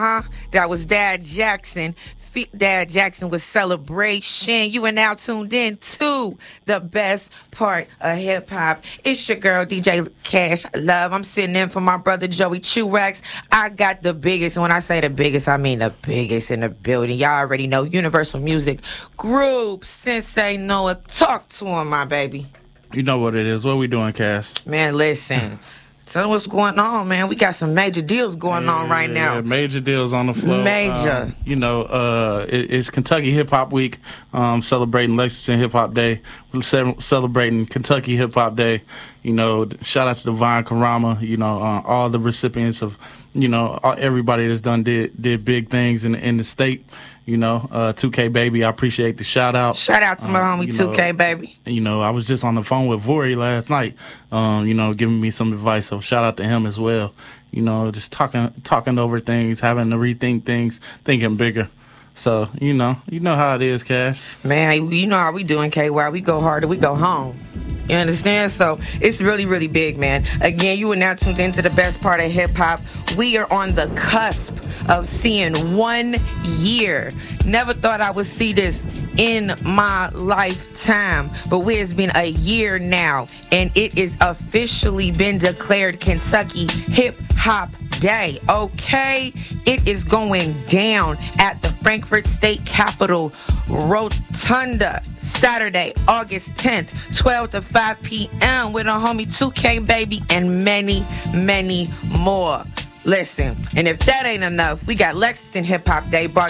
That was Dad Jackson. Dad Jackson with Celebration. You are now tuned in to the best part of hip hop. It's your girl, DJ Cash Love. I'm sitting in for my brother, Joey Churax. I got the biggest. And when I say the biggest, I mean the biggest in the building. Y'all already know Universal Music Group. Sensei Noah. Talk to him, my baby. You know what it is. What we doing, Cash? Man, listen. Tell what's going on, man. We got some major deals going on right now. Yeah, major deals on the floor. Major. It's Kentucky Hip Hop Week, celebrating Lexington Hip Hop Day. We're celebrating Kentucky Hip Hop Day. Shout out to Divine Karama, all the recipients of, everybody that's did big things in the state. 2K Baby, I appreciate the shout out. Shout out to my homie 2K Baby. I was just on the phone with Vori last night, giving me some advice. So shout out to him as well. Just talking over things, having to rethink things, thinking bigger. So, you know how it is, Cash. Man, you know how we doing, KY. We go hard or we go home. You understand? So it's really, really big, man. Again, you are now tuned into the best part of hip-hop. We are on the cusp of seeing 1 year. Never thought I would see this in my lifetime. But it's been a year now, and it is officially been declared Kentucky Hip-Hop Day, okay? It is going down at the Frankfurt State Capitol Rotunda, Saturday, August 10th, 12 to 5 p.m. with a homie 2K Baby and many, many more. Listen, and if that ain't enough, we got Lexington Hip Hop Day brought